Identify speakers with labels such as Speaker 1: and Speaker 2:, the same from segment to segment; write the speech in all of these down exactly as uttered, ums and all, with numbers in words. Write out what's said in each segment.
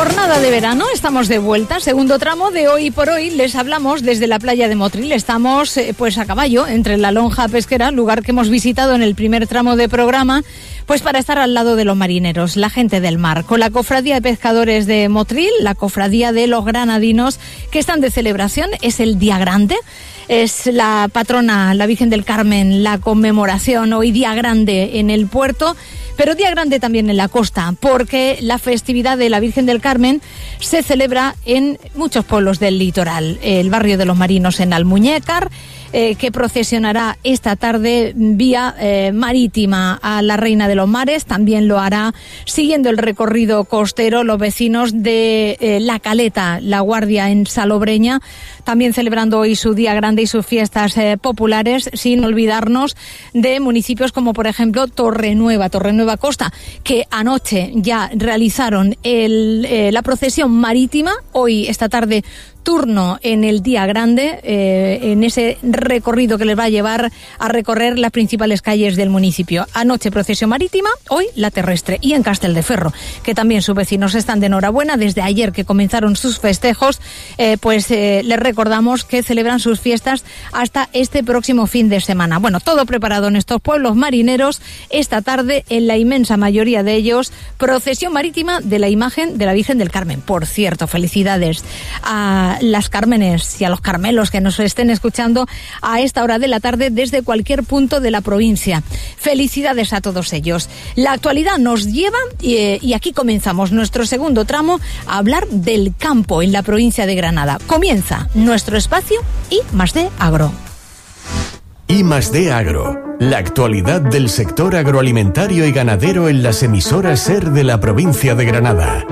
Speaker 1: Jornada de verano, estamos de vuelta, segundo tramo de Hoy por Hoy. Les hablamos desde la playa de Motril. Estamos eh, pues a caballo entre la lonja pesquera, lugar que hemos visitado en el primer tramo de programa, pues para estar al lado de los marineros, la gente del mar, con la Cofradía de Pescadores de Motril, la Cofradía de los Granadinos, que están de celebración. Es el Día Grande, es la patrona, la Virgen del Carmen, la conmemoración, hoy Día Grande en el puerto, pero Día Grande también en la costa, porque la festividad de la Virgen del Carmen se celebra en muchos pueblos del litoral. El barrio de los Marinos en Almuñécar, eh, que procesionará esta tarde vía eh, marítima a la Reina de los Mares. También lo hará siguiendo el recorrido costero los vecinos de eh, La Caleta, La Guardia en Salobreña, también celebrando hoy su Día Grande y sus fiestas eh, populares, sin olvidarnos de municipios como por ejemplo Torrenueva, Torrenueva Costa, que anoche ya realizaron el, eh, la procesión marítima. Hoy, esta tarde, turno en el Día Grande, eh, en ese recorrido que les va a llevar a recorrer las principales calles del municipio. Anoche procesión marítima, hoy la terrestre. Y en Castelldeferro, que también sus vecinos están de enhorabuena. Desde ayer que comenzaron sus festejos, eh, pues eh, les recordamos que celebran sus fiestas hasta este próximo fin de semana. Bueno, todo preparado en estos pueblos marineros. Esta tarde, en la inmensa mayoría de ellos, procesión marítima de la imagen de la Virgen del Carmen. Por cierto, felicidades a las Cármenes y a los Carmelos que nos estén escuchando a esta hora de la tarde desde cualquier punto de la provincia. Felicidades a todos ellos. La actualidad nos lleva, y, y aquí comenzamos nuestro segundo tramo, a hablar del campo en la provincia de Granada. Comienza nuestro espacio I más D Agro.
Speaker 2: I más D Agro, la actualidad del sector agroalimentario y ganadero en las emisoras SER de la provincia de Granada.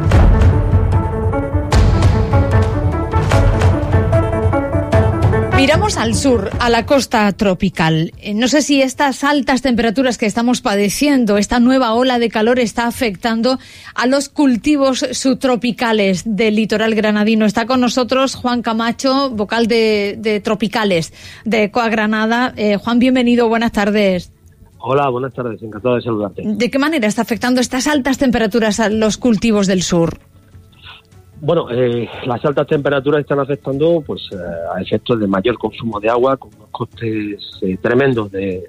Speaker 1: Miramos al sur, a la costa tropical. No sé si estas altas temperaturas que estamos padeciendo, esta nueva ola de calor, está afectando a los cultivos subtropicales del litoral granadino. Está con nosotros Juan Camacho, vocal de, de Tropicales, de Coa Granada. Eh, Juan, bienvenido, buenas tardes.
Speaker 3: Hola, buenas tardes, encantado de saludarte.
Speaker 1: ¿De qué manera está afectando estas altas temperaturas a los cultivos del sur?
Speaker 3: Bueno, eh, las altas temperaturas están afectando pues eh, a efectos de mayor consumo de agua, con unos costes eh, tremendos de,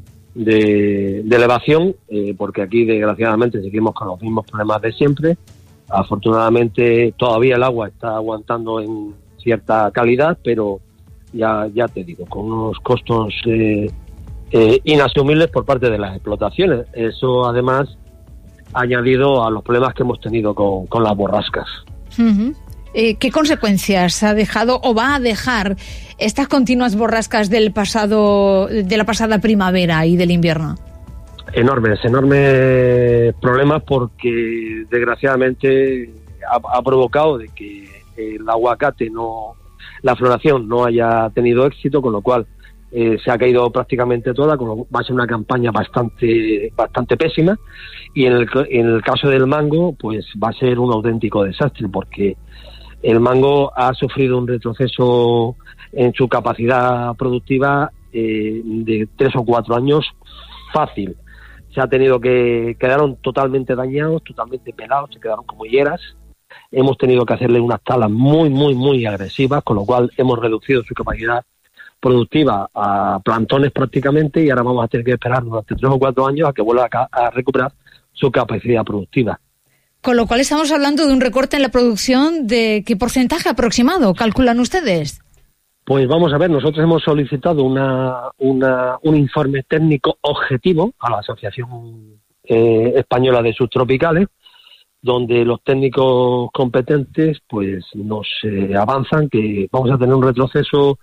Speaker 3: de, de elevación, eh, porque aquí desgraciadamente seguimos con los mismos problemas de siempre. Afortunadamente todavía el agua está aguantando en cierta calidad, pero ya, ya te digo, con unos costos eh, eh, inasumibles por parte de las explotaciones. Eso además añadido a los problemas que hemos tenido con, con las borrascas.
Speaker 1: Uh-huh. Eh, ¿Qué consecuencias ha dejado o va a dejar estas continuas borrascas del pasado, de la pasada primavera y del invierno?
Speaker 3: Enormes, enormes problemas, porque desgraciadamente ha, ha provocado de que el aguacate no, la floración no haya tenido éxito, con lo cual eh, se ha caído prácticamente toda, con lo, va a ser una campaña bastante, bastante pésima. Y en el, en el caso del mango, pues va a ser un auténtico desastre, porque el mango ha sufrido un retroceso en su capacidad productiva eh, de tres o cuatro años fácil. Se ha tenido que, quedaron totalmente dañados, totalmente pelados, se quedaron como higueras. Hemos tenido que hacerle unas talas muy, muy, muy agresivas, con lo cual hemos reducido su capacidad productiva a plantones prácticamente, y ahora vamos a tener que esperar durante tres o cuatro años a que vuelva a, a recuperar su capacidad productiva.
Speaker 1: Con lo cual estamos hablando de un recorte en la producción. ¿De qué porcentaje aproximado calculan ustedes?
Speaker 3: Pues vamos a ver, nosotros hemos solicitado una, una un informe técnico objetivo a la Asociación eh, Española de Subtropicales, donde los técnicos competentes pues nos eh, avanzan que vamos a tener un retroceso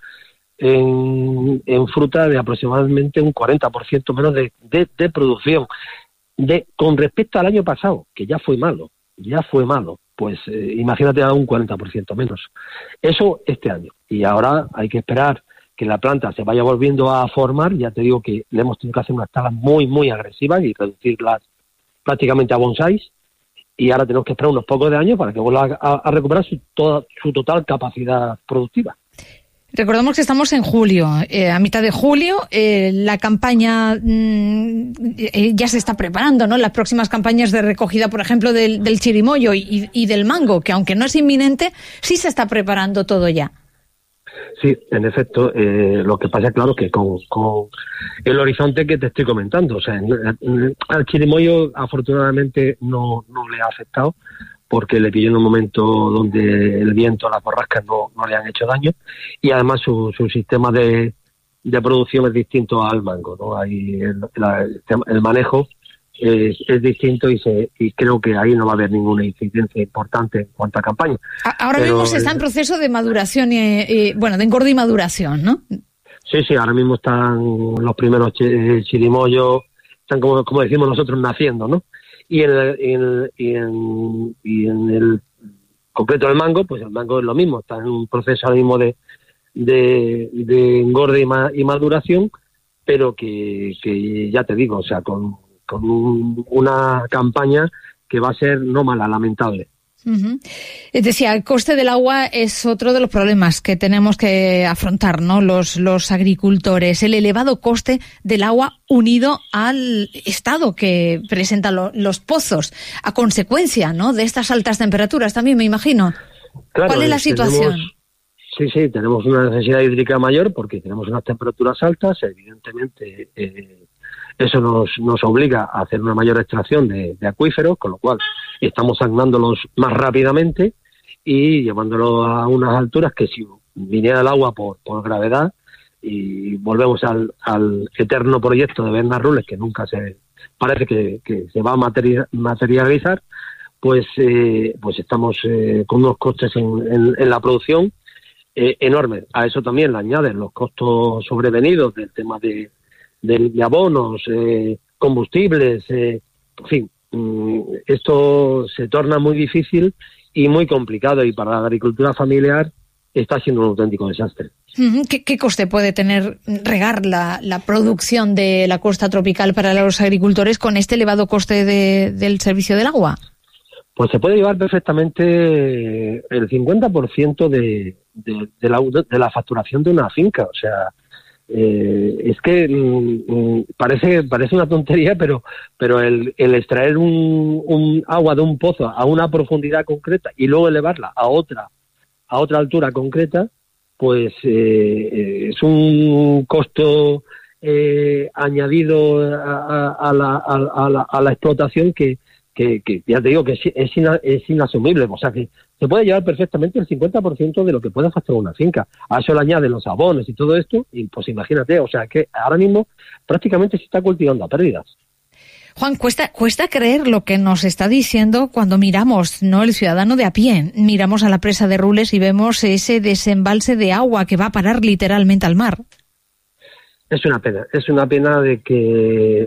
Speaker 3: en, en fruta de aproximadamente un cuarenta por ciento menos de, de, de producción. De, con respecto al año pasado, que ya fue malo, ya fue malo, pues eh, imagínate a un cuarenta por ciento menos. Eso este año. Y ahora hay que esperar que la planta se vaya volviendo a formar. Ya te digo que le hemos tenido que hacer unas talas muy, muy agresivas y reducirlas prácticamente a bonsáis. Y ahora tenemos que esperar unos pocos de años para que vuelva a, a recuperar su, toda, su total capacidad productiva.
Speaker 1: Recordamos que estamos en julio, eh, a mitad de julio, eh, la campaña mmm, eh, ya se está preparando, ¿no? Las próximas campañas de recogida, por ejemplo, del, del chirimoyo y, y del mango, que aunque no es inminente, sí se está preparando todo ya.
Speaker 3: Sí, en efecto, eh, lo que pasa, claro, que con, con el horizonte que te estoy comentando, o sea, al chirimoyo afortunadamente no, no le ha afectado, porque le pilló en un momento donde el viento, las borrascas no, no le han hecho daño, y además su, su sistema de, de producción es distinto al mango, ¿no? Ahí el, la, el manejo es, es distinto y, se, y creo que ahí no va a haber ninguna incidencia importante en cuanto a campaña.
Speaker 1: Ahora Pero, mismo se está en proceso de maduración, y, y, bueno, de engorde y maduración, ¿no?
Speaker 3: Sí, sí, ahora mismo están los primeros ch- chirimoyos, están como, como decimos nosotros, naciendo, ¿no? Y en, el, y, en, y, en, y en el concreto del mango, pues el mango es lo mismo, está en un proceso ahora mismo de, de, de engorde y, ma, y maduración, pero que, que ya te digo, o sea, con, con un, una campaña que va a ser no mala, lamentable.
Speaker 1: Uh-huh. Decía, el coste del agua es otro de los problemas que tenemos que afrontar, ¿no? Los, los agricultores, el elevado coste del agua unido al estado que presentan lo, los pozos, a consecuencia, ¿no? De estas altas temperaturas también, me imagino.
Speaker 3: Claro,
Speaker 1: ¿Cuál es la situación?
Speaker 3: Tenemos, sí, sí, tenemos una necesidad hídrica mayor porque tenemos unas temperaturas altas, evidentemente. Eh, Eso nos, nos obliga a hacer una mayor extracción de, de acuíferos, con lo cual estamos saneándolos más rápidamente y llevándolos a unas alturas que si viniera el agua por, por gravedad, y volvemos al, al eterno proyecto de Bernarrules, que nunca se parece que, que se va a material, materializar, pues eh, pues estamos eh, con unos costes en, en, en la producción eh, enormes. A eso también le añaden los costos sobrevenidos del tema de De, de abonos, eh, combustibles, eh, en fin, mmm, esto se torna muy difícil y muy complicado, y para la agricultura familiar está siendo un auténtico desastre.
Speaker 1: ¿Qué, qué coste puede tener regar la, la producción de la costa tropical para los agricultores con este elevado coste de, del servicio del agua?
Speaker 3: Pues se puede llevar perfectamente el cincuenta por ciento de, de, de, la, de la facturación de una finca, o sea... Eh, es que mm, parece parece una tontería, pero pero el, el extraer un, un agua de un pozo a una profundidad concreta y luego elevarla a otra a otra altura concreta, pues eh, es un costo eh, añadido a, a, la, a, la, a la explotación que, que, que ya te digo que es, es, ina, es inasumible. O sea que se puede llevar perfectamente el cincuenta por ciento de lo que puede facturar una finca. A eso le añaden los abonos y todo esto, y pues imagínate, o sea que ahora mismo prácticamente se está cultivando a pérdidas.
Speaker 1: Juan, cuesta, cuesta creer lo que nos está diciendo cuando miramos, ¿no? El ciudadano de a pie, miramos a la presa de Rules y vemos ese desembalse de agua que va a parar literalmente al mar.
Speaker 3: Es una pena, es una pena de que,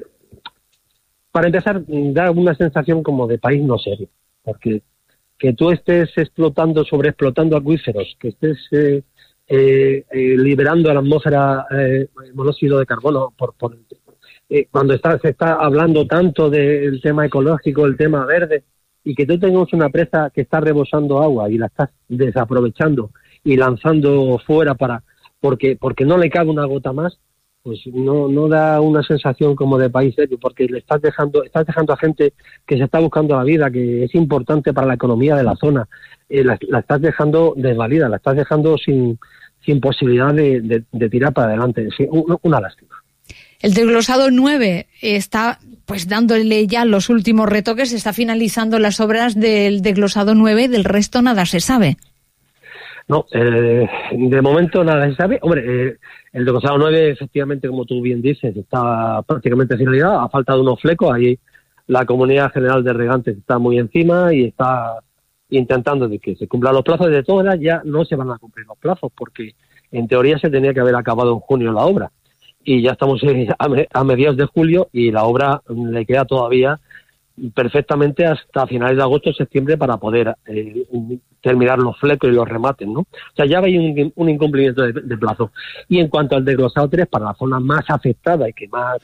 Speaker 3: para empezar, da una sensación como de país no serio, porque que tú estés explotando, sobreexplotando acuíferos, que estés eh, eh, eh, liberando a la atmósfera eh, monóxido de carbono, por, por eh, cuando está, se está hablando tanto del tema ecológico, el tema verde, y que tú tengas una presa que está rebosando agua y la estás desaprovechando y lanzando fuera para porque porque no le cabe una gota más, pues no no da una sensación como de país serio, porque le estás dejando estás dejando a gente que se está buscando la vida, que es importante para la economía de la zona, eh, la, la estás dejando desvalida, la estás dejando sin sin posibilidad de, de, de tirar para adelante. Sí, una, una lástima.
Speaker 1: El desglosado nueve está pues dándole ya los últimos retoques, está finalizando las obras del desglosado nueve, del resto nada se sabe.
Speaker 3: No, eh, de momento nada se sabe. Hombre, eh, el desglosado nueve, efectivamente, como tú bien dices, está prácticamente finalizado. Ha faltado unos flecos. Ahí la Comunidad General de Regantes está muy encima y está intentando de que se cumplan los plazos. De todas maneras, ya no se van a cumplir los plazos, porque en teoría se tenía que haber acabado en junio la obra. Y ya estamos a mediados de julio y la obra le queda todavía perfectamente hasta finales de agosto o septiembre para poder eh, terminar los flecos y los remates, ¿no? O sea, ya hay un, un incumplimiento de, de plazo. Y en cuanto al desglosado tres, para la zona más afectada y que más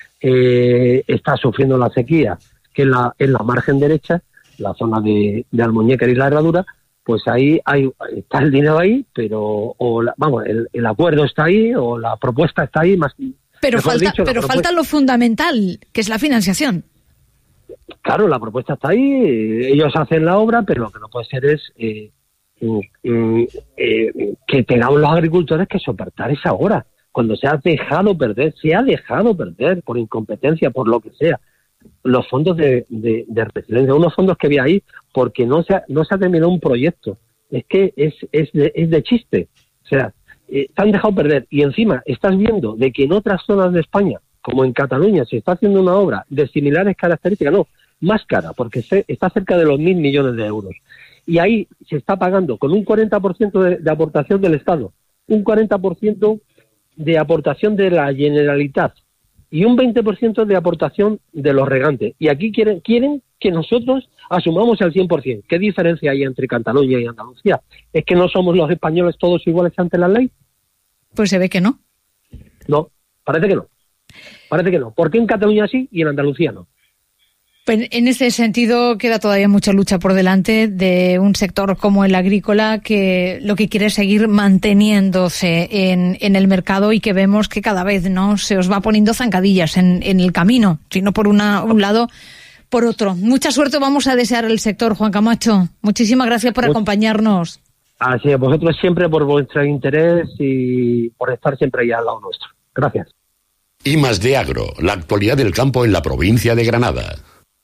Speaker 3: eh, está sufriendo la sequía, que es la, en la margen derecha, la zona de, de Almuñécar y la Herradura, pues ahí hay, está el dinero ahí, pero o la, vamos, el, el acuerdo está ahí o la propuesta está ahí. Más,
Speaker 1: pero falta,
Speaker 3: dicho,
Speaker 1: pero falta lo fundamental, que es la financiación.
Speaker 3: Claro, la propuesta está ahí, ellos hacen la obra, pero lo que no puede ser es eh, eh, eh, que tengamos los agricultores que soportar esa obra, cuando se ha dejado perder, se ha dejado perder por incompetencia, por lo que sea, los fondos de, de, de resiliencia, unos fondos que había ahí, porque no se ha, no se ha terminado un proyecto. Es que es, es, de, es de chiste. O sea, eh, se han dejado perder. Y encima estás viendo de que en otras zonas de España, como en Cataluña, se está haciendo una obra de similares características, no, más cara, porque se, está cerca de los mil millones de euros. Y ahí se está pagando con un cuarenta por ciento de, de aportación del Estado, un cuarenta por ciento de aportación de la Generalitat y un veinte por ciento de aportación de los regantes. Y aquí quieren quieren que nosotros asumamos el cien por ciento. ¿Qué diferencia hay entre Cataluña y Andalucía? ¿Es que no somos los españoles todos iguales ante la ley?
Speaker 1: Pues se ve que no.
Speaker 3: No, parece que no. Parece que no. ¿Por qué en Cataluña sí y en Andalucía no?
Speaker 1: Pues en ese sentido queda todavía mucha lucha por delante de un sector como el agrícola que lo que quiere es seguir manteniéndose en, en el mercado y que vemos que cada vez no se os va poniendo zancadillas en, en el camino, sino por una, un lado, por otro. Mucha suerte vamos a desear al sector, Juan Camacho. Muchísimas gracias por acompañarnos.
Speaker 3: Así es, vosotros siempre por vuestro interés y por estar siempre ahí al lado nuestro. Gracias.
Speaker 2: I más D Agro, la actualidad del campo en la provincia de Granada.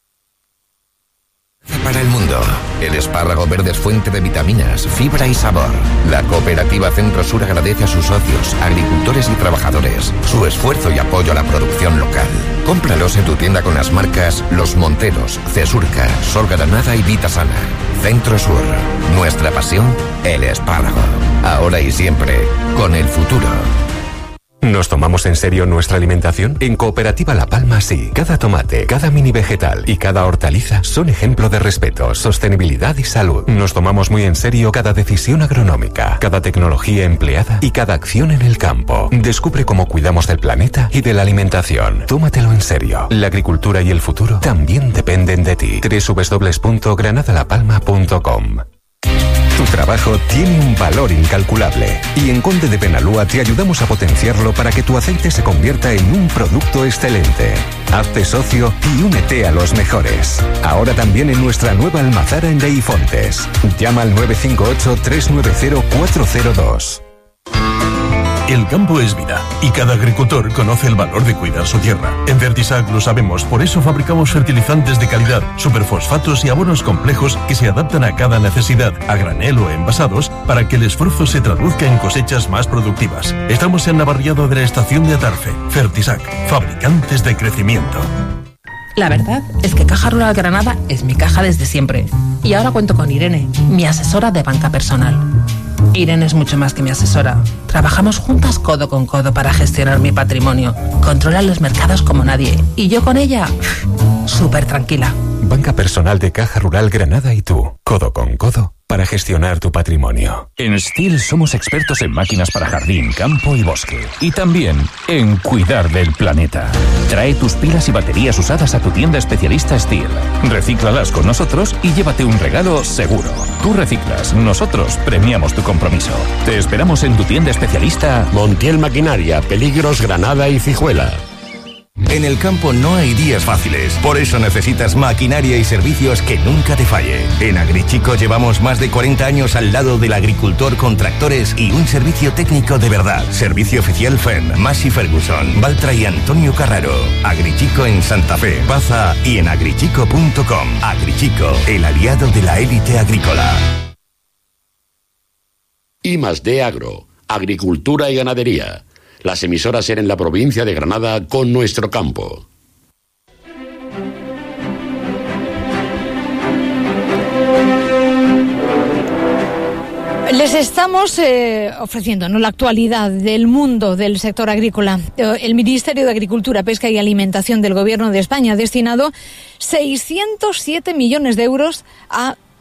Speaker 4: Para el mundo, el espárrago verde es fuente de vitaminas, fibra y sabor. La cooperativa Centro Sur agradece a sus socios, agricultores y trabajadores su esfuerzo y apoyo a la producción local. Cómpralos en tu tienda con las marcas Los Monteros, Cesurca, Sol Granada y Vitasana. Centro Sur, nuestra pasión, el espárrago. Ahora y siempre, con el futuro.
Speaker 5: ¿Nos tomamos en serio nuestra alimentación? En Cooperativa La Palma sí. Cada tomate, cada mini vegetal y cada hortaliza son ejemplo de respeto, sostenibilidad y salud. Nos tomamos muy en serio cada decisión agronómica, cada tecnología empleada y cada acción en el campo. Descubre cómo cuidamos del planeta y de la alimentación. Tómatelo en serio. La agricultura y el futuro también dependen de ti. doble u doble u doble u punto granada la palma punto com. Tu trabajo tiene un valor incalculable y en Conde de Penalúa te ayudamos a potenciarlo para que tu aceite se convierta en un producto excelente. Hazte socio y únete a los mejores. Ahora también en nuestra nueva almazara en Deifontes. Llama al nueve cinco ocho, tres nueve cero, cuatro cero dos.
Speaker 6: El campo es vida y cada agricultor conoce el valor de cuidar su tierra. En Fertisac lo sabemos, por eso fabricamos fertilizantes de calidad, superfosfatos y abonos complejos que se adaptan a cada necesidad, a granel o envasados, para que el esfuerzo se traduzca en cosechas más productivas. Estamos en la barriada de la estación de Atarfe. Fertisac, fabricantes de crecimiento.
Speaker 7: La verdad es que Caja Rural Granada es mi caja desde siempre. Y ahora cuento con Irene, mi asesora de banca personal. Irene es mucho más que mi asesora. Trabajamos juntas codo con codo para gestionar mi patrimonio. Controla los mercados como nadie. Y yo con ella, súper tranquila.
Speaker 5: Banca personal de Caja Rural Granada y tú, codo con codo, para gestionar tu patrimonio.
Speaker 8: En Stihl somos expertos en máquinas para jardín, campo y bosque. Y también en cuidar del planeta. Trae tus pilas y baterías usadas a tu tienda especialista Stihl. Recíclalas con nosotros y llévate un regalo seguro. Tú reciclas, nosotros premiamos tu compromiso. Te esperamos en tu tienda especialista
Speaker 2: Montiel Maquinaria, Peligros, Granada y Cijuela.
Speaker 4: En el campo no hay días fáciles, por eso necesitas maquinaria y servicios que nunca te falle. En Agrichico llevamos más de cuarenta años al lado del agricultor con tractores y un servicio técnico de verdad. Servicio oficial F E N, Massey Ferguson, Valtra y Antonio Carraro. Agrichico en Santa Fe, Baza y en agrichico punto com. Agrichico, el aliado de la élite agrícola.
Speaker 2: I más D Agro, Agricultura y Ganadería. Las emisoras en la provincia de Granada con nuestro campo.
Speaker 1: Les estamos eh, ofreciendo, ¿no?, la actualidad del mundo del sector agrícola. El Ministerio de Agricultura, Pesca y Alimentación del Gobierno de España ha destinado seiscientos siete millones de euros a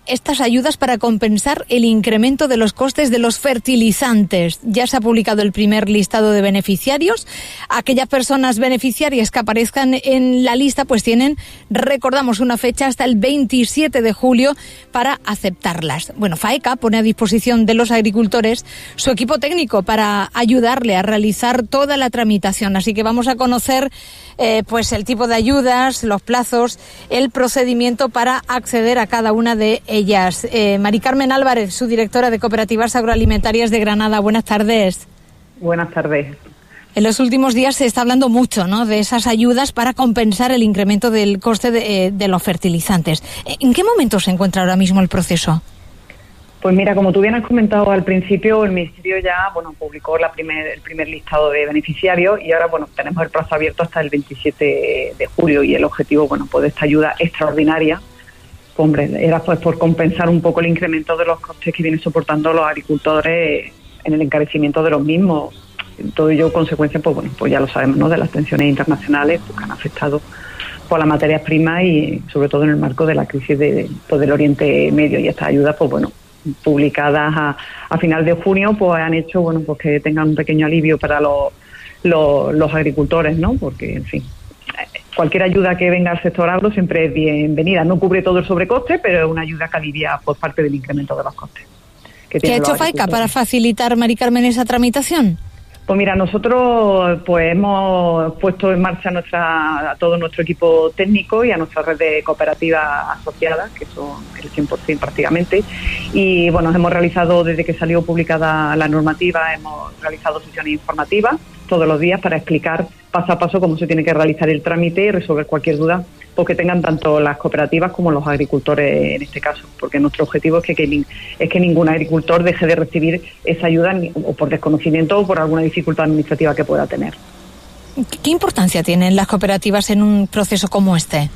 Speaker 1: estas ayudas para compensar el incremento de los costes de los fertilizantes. Ya se ha publicado el primer listado de beneficiarios. Aquellas personas beneficiarias que aparezcan en la lista pues tienen, recordamos, una fecha hasta el veintisiete de julio para aceptarlas. Bueno, FAECA pone a disposición de los agricultores su equipo técnico para ayudarle a realizar toda la tramitación. Así que vamos a conocer eh, pues el tipo de ayudas, los plazos, el procedimiento para acceder a cada una de ellas. Eh, Mari Carmen Álvarez, su directora de Cooperativas Agroalimentarias de Granada. Buenas tardes.
Speaker 9: Buenas tardes.
Speaker 1: En los últimos días se está hablando mucho, ¿no?, de esas ayudas para compensar el incremento del coste de, eh, de los fertilizantes. ¿En qué momento se encuentra ahora mismo el proceso?
Speaker 9: Pues mira, como tú bien has comentado al principio, el Ministerio ya bueno publicó la primer, el primer listado de beneficiarios y ahora bueno tenemos el plazo abierto hasta el veintisiete de julio y el objetivo bueno pues de esta ayuda extraordinaria, hombre, era pues por compensar un poco el incremento de los costes que vienen soportando los agricultores en el encarecimiento de los mismos. Todo ello consecuencia, pues bueno, pues ya lo sabemos, ¿no?, de las tensiones internacionales pues, que han afectado por las materias primas y sobre todo en el marco de la crisis de, pues, del Oriente Medio. Y estas ayudas, pues bueno, publicadas a, a final de junio, pues han hecho bueno pues que tengan un pequeño alivio para los, los, los agricultores, ¿no? Porque, en fin, cualquier ayuda que venga al sector agro siempre es bienvenida. No cubre todo el sobrecoste, pero es una ayuda que alivia por parte del incremento de los costes. Que
Speaker 1: ¿Qué ha hecho FAECA para facilitar, Mari Carmen, esa tramitación?
Speaker 9: Pues mira, nosotros pues hemos puesto en marcha nuestra, a todo nuestro equipo técnico y a nuestra red de cooperativas asociadas, que son el cien por ciento prácticamente, y bueno, hemos realizado, desde que salió publicada la normativa, hemos realizado sesiones informativas todos los días para explicar paso a paso cómo se tiene que realizar el trámite y resolver cualquier duda porque tengan tanto las cooperativas como los agricultores en este caso, porque nuestro objetivo es que, que es que ningún agricultor deje de recibir esa ayuda ni, o por desconocimiento o por alguna dificultad administrativa que pueda tener.
Speaker 1: ¿Qué importancia tienen las cooperativas en un proceso como este?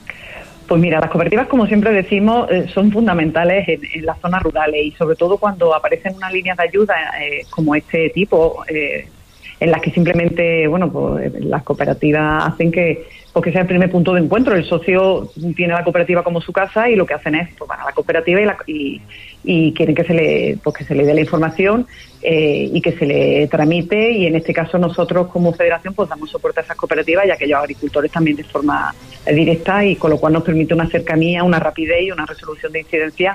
Speaker 9: Pues mira, las cooperativas, como siempre decimos, eh, son fundamentales en, en las zonas rurales y sobre todo cuando aparecen unas líneas de ayuda eh, como este tipo, eh, en las que simplemente, bueno, pues las cooperativas hacen que, pues, que sea el primer punto de encuentro. El socio tiene la cooperativa como su casa y lo que hacen es, pues van a la cooperativa y, la, y, y quieren que se le, pues que se le dé la información eh, y que se le tramite, y en este caso nosotros como federación pues damos soporte a esas cooperativas y a aquellos agricultores también de forma directa, y con lo cual nos permite una cercanía, una rapidez y una resolución de incidencias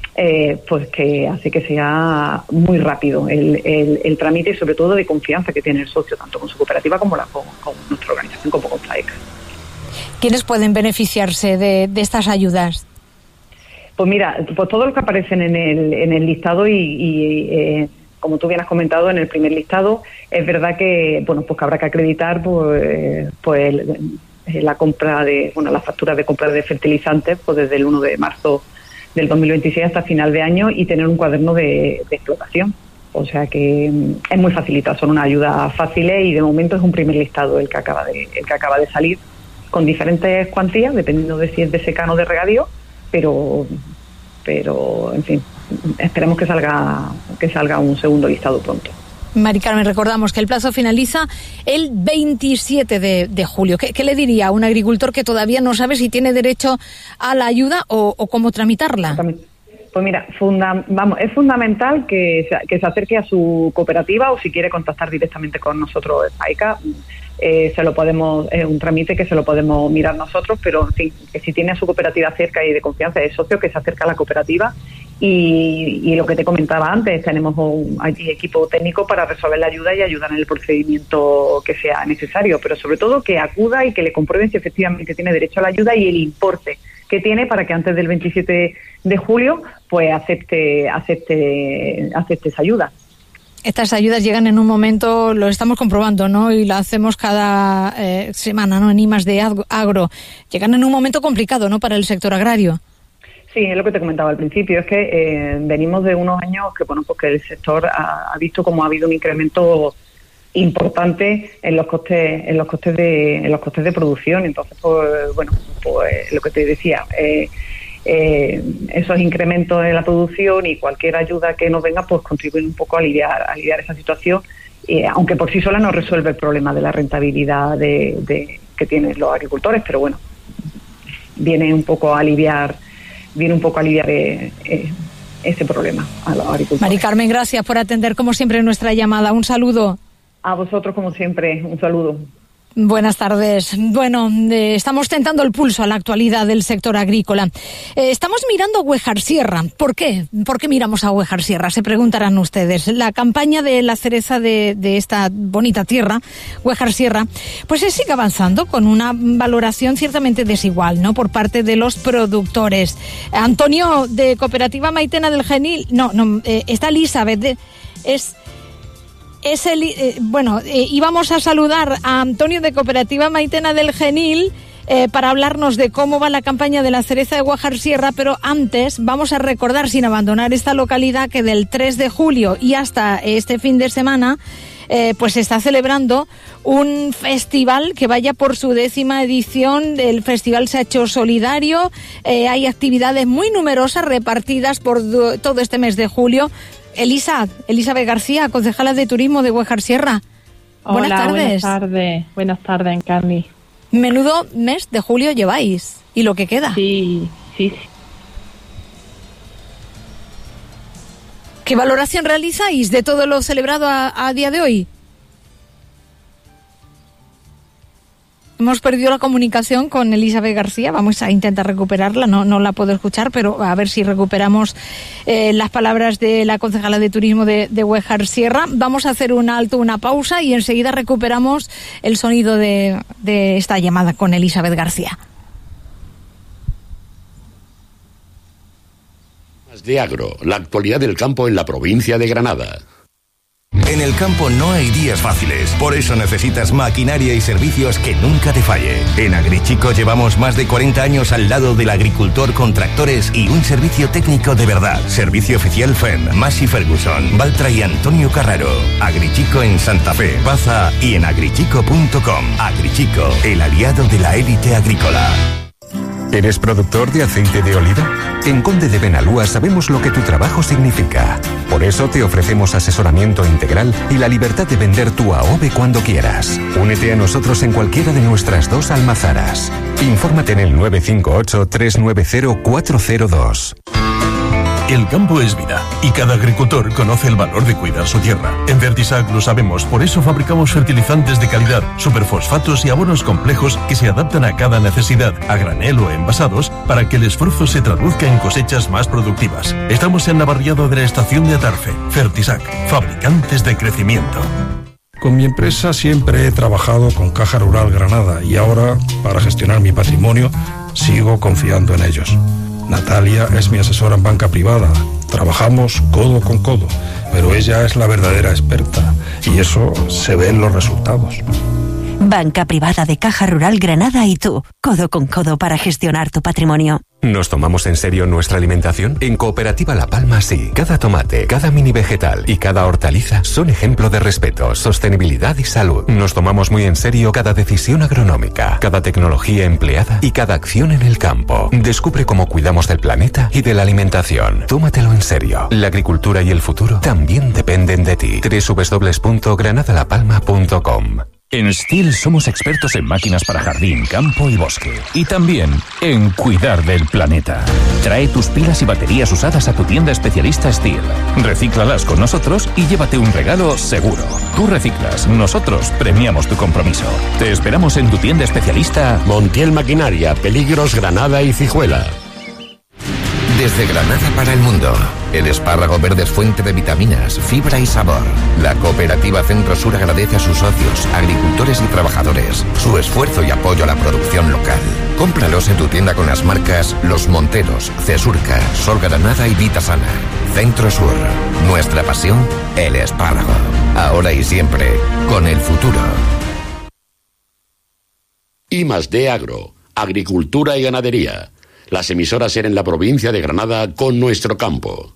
Speaker 9: Eh, pues que hace que sea muy rápido el, el, el trámite y sobre todo de confianza que tiene el socio tanto con su cooperativa como la, con, con nuestra organización, como con FAECA.
Speaker 1: ¿Quiénes pueden beneficiarse de, de estas ayudas?
Speaker 9: Pues mira, pues todos los que aparecen en el, en el listado y, y eh, como tú bien has comentado en el primer listado, es verdad que bueno pues que habrá que acreditar pues, pues la compra de bueno las facturas de compra de fertilizantes pues desde el uno de marzo del dos mil veintiséis hasta final de año y tener un cuaderno de, de explotación. O sea que es muy facilitado, son unas ayudas fáciles y de momento es un primer listado el que acaba de el que acaba de salir con diferentes cuantías dependiendo de si es de secano o de regadío, pero pero en fin, esperemos que salga que salga un segundo listado pronto.
Speaker 1: Mari Carmen, recordamos que el plazo finaliza el veintisiete de julio. ¿Qué, ¿Qué le diría a un agricultor que todavía no sabe si tiene derecho a la ayuda o, o cómo tramitarla?
Speaker 9: Pues mira, funda, vamos, es fundamental que se, que se acerque a su cooperativa o si quiere contactar directamente con nosotros, FAECA, eh, se lo podemos, es un trámite que se lo podemos mirar nosotros, pero en fin, que si tiene a su cooperativa cerca y de confianza es socio, que se acerque a la cooperativa. Y, y lo que te comentaba antes, tenemos un allí equipo técnico para resolver la ayuda y ayudar en el procedimiento que sea necesario, pero sobre todo que acuda y que le comprueben si efectivamente tiene derecho a la ayuda y el importe que tiene para que antes del veintisiete de julio pues acepte acepte acepte esa ayuda.
Speaker 1: Estas ayudas llegan en un momento, lo estamos comprobando, ¿no? Y lo hacemos cada eh, semana, ¿no? En I más D Agro. Llegan en un momento complicado, ¿no? Para el sector agrario.
Speaker 9: Sí, es lo que te comentaba al principio, es que eh, venimos de unos años que bueno pues que el sector ha, ha visto como ha habido un incremento importante en los costes en los costes de en los costes de producción. Entonces pues bueno pues lo que te decía, eh, eh, esos incrementos en la producción y cualquier ayuda que nos venga pues contribuyen un poco a aliviar a aliviar esa situación, eh, aunque por sí sola no resuelve el problema de la rentabilidad de, de que tienen los agricultores, pero bueno, viene un poco a aliviar viene un poco a aliviar eh, eh, ese problema a los agricultores.
Speaker 1: Mari Carmen, gracias por atender como siempre nuestra llamada. Un saludo.
Speaker 9: A vosotros como siempre, un saludo.
Speaker 1: Buenas tardes. Bueno, eh, estamos tentando el pulso a la actualidad del sector agrícola. Eh, estamos mirando a Huejar Sierra. ¿Por qué? ¿Por qué miramos a Huejar Sierra? Se preguntarán ustedes. La campaña de la cereza de, de esta bonita tierra, Huejar Sierra, pues se sigue avanzando con una valoración ciertamente desigual, ¿no?, por parte de los productores. Antonio, de Cooperativa Maitena del Genil, no, no, eh, está Elizabeth, de, es... Es el, eh, bueno, eh, íbamos a saludar a Antonio de Cooperativa Maitena del Genil eh, para hablarnos de cómo va la campaña de la cereza de Huejar Sierra, pero antes vamos a recordar, sin abandonar esta localidad, que del tres de julio y hasta este fin de semana eh, pues se está celebrando un festival que vaya por su décima edición. El festival se ha hecho solidario, eh, hay actividades muy numerosas repartidas por do, todo este mes de julio. Elisa, Elizabeth García, concejala de turismo de Huejar Sierra.
Speaker 10: Hola,
Speaker 1: buenas tardes.
Speaker 10: Buenas tardes, buenas tardes, Encarni.
Speaker 1: Menudo mes de julio lleváis, y lo que queda.
Speaker 10: Sí, sí, sí.
Speaker 1: ¿Qué valoración realizáis de todo lo celebrado a, a día de hoy? Hemos perdido la comunicación con Elizabeth García, vamos a intentar recuperarla, no, no la puedo escuchar, pero a ver si recuperamos eh, las palabras de la concejala de turismo de, de Huejar Sierra. Vamos a hacer un alto, una pausa, y enseguida recuperamos el sonido de, de esta llamada con Elizabeth García.
Speaker 11: De Agro, la actualidad del campo en la provincia de Granada.
Speaker 4: En el campo no hay días fáciles, por eso necesitas maquinaria y servicios que nunca te falle. En Agrichico llevamos más de cuarenta años al lado del agricultor con tractores y un servicio técnico de verdad. Servicio oficial F E M, Massey Ferguson, Valtra y Antonio Carraro. Agrichico en Santa Fe, Baza y en agrichico punto com. Agrichico, el aliado de la élite agrícola.
Speaker 5: ¿Eres productor de aceite de oliva? En Conde de Benalúa sabemos lo que tu trabajo significa. Por eso te ofrecemos asesoramiento integral y la libertad de vender tu A O V E cuando quieras. Únete a nosotros en cualquiera de nuestras dos almazaras. Infórmate en el nueve cinco ocho, tres nueve cero, cuatro cero dos.
Speaker 6: El campo es vida y cada agricultor conoce el valor de cuidar su tierra. En Vertisac lo sabemos, por eso fabricamos fertilizantes de calidad, superfosfatos y abonos complejos que se adaptan a cada necesidad, a granel o envasados, para que el esfuerzo se traduzca en cosechas más productivas. Estamos en Navarriado de la estación de Atarfe. Vertisac, fabricantes de crecimiento.
Speaker 12: Con mi empresa siempre he trabajado con Caja Rural Granada y ahora, para gestionar mi patrimonio, sigo confiando en ellos. Natalia es mi asesora en banca privada. Trabajamos codo con codo, pero ella es la verdadera experta y eso se ve en los resultados.
Speaker 13: Banca privada de Caja Rural Granada y tú, codo con codo para gestionar tu patrimonio.
Speaker 5: ¿Nos tomamos en serio nuestra alimentación? En Cooperativa La Palma sí. Cada tomate, cada mini vegetal y cada hortaliza son ejemplo de respeto, sostenibilidad y salud. Nos tomamos muy en serio cada decisión agronómica, cada tecnología empleada y cada acción en el campo. Descubre cómo cuidamos del planeta y de la alimentación. Tómatelo en serio. La agricultura y el futuro también dependen de ti. doble u doble u doble u punto granada la palma punto com.
Speaker 8: En Stihl somos expertos en máquinas para jardín, campo y bosque. Y también en cuidar del planeta. Trae tus pilas y baterías usadas a tu tienda especialista Stihl. Recíclalas con nosotros y llévate un regalo seguro. Tú reciclas, nosotros premiamos tu compromiso. Te esperamos en tu tienda especialista
Speaker 11: Montiel Maquinaria, Peligros, Granada y Cijuela.
Speaker 14: Desde Granada para el mundo, el espárrago verde es fuente de vitaminas, fibra y sabor. La Cooperativa Centro Sur agradece a sus socios, agricultores y trabajadores su esfuerzo y apoyo a la producción local. Cómpralos en tu tienda con las marcas Los Monteros, Cesurca, Sol Granada y Vitasana. Centro Sur, nuestra pasión, el espárrago. Ahora y siempre, con el futuro.
Speaker 11: I más D Agro, Agricultura y Ganadería. Las emisoras en la provincia de Granada con nuestro campo.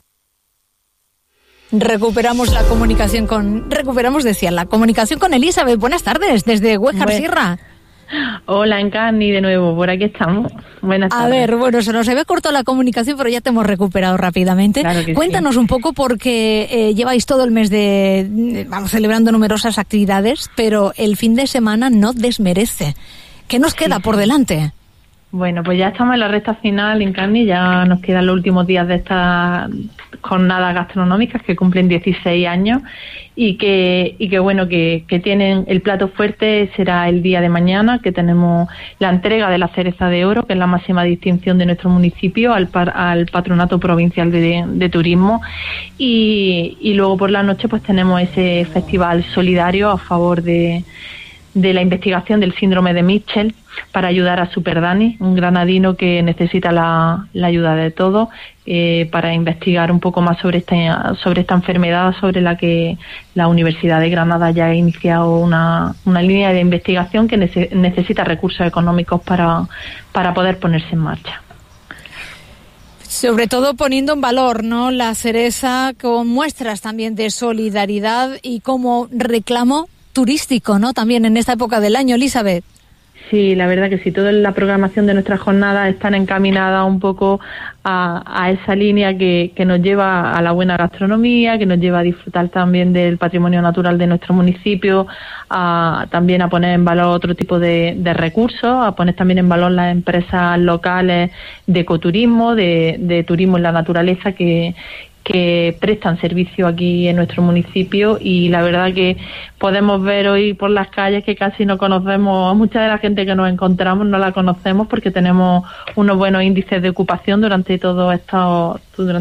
Speaker 1: Recuperamos la comunicación con... Recuperamos, decía, la comunicación con Elizabeth. Buenas tardes, desde Huejar
Speaker 10: Buen...
Speaker 1: Sierra.
Speaker 10: Hola, Encarni, de nuevo, por aquí estamos. Buenas tardes.
Speaker 1: A ver, bueno, se nos había cortado la comunicación, pero ya te hemos recuperado rápidamente.
Speaker 10: Claro que
Speaker 1: Cuéntanos
Speaker 10: sí.
Speaker 1: un poco, porque eh, lleváis todo el mes de... Vamos celebrando numerosas actividades, pero el fin de semana no desmerece. ¿Qué nos queda
Speaker 10: sí,
Speaker 1: por
Speaker 10: sí.
Speaker 1: delante?
Speaker 10: Bueno, pues ya estamos en la recta final, Encarni, ya nos quedan los últimos días de estas jornadas gastronómicas que cumplen dieciséis años y que, y que bueno, que, que tienen el plato fuerte será el día de mañana, que tenemos la entrega de la cereza de oro, que es la máxima distinción de nuestro municipio, al, par, al Patronato Provincial de, de Turismo, y, y luego por la noche pues tenemos ese festival solidario a favor de de la investigación del síndrome de Mitchell para ayudar a Super Dani, un granadino que necesita la, la ayuda de todos eh, para investigar un poco más sobre esta, sobre esta enfermedad, sobre la que la Universidad de Granada ya ha iniciado una, una línea de investigación que nece, necesita recursos económicos para, para poder ponerse en marcha.
Speaker 1: Sobre todo poniendo en valor, ¿no?, la cereza con muestras también de solidaridad y como reclamo turístico, ¿no?, también en esta época del año, Elizabeth.
Speaker 10: Sí, la verdad que sí, toda la programación de nuestras jornadas están encaminadas un poco a, a esa línea que, que nos lleva a la buena gastronomía, que nos lleva a disfrutar también del patrimonio natural de nuestro municipio, a, también a poner en valor otro tipo de, de recursos, a poner también en valor las empresas locales de ecoturismo, de, de turismo en la naturaleza que que prestan servicio aquí en nuestro municipio, y la verdad que podemos ver hoy por las calles que casi no conocemos, mucha de la gente que nos encontramos no la conocemos porque tenemos unos buenos índices de ocupación durante todo estos durante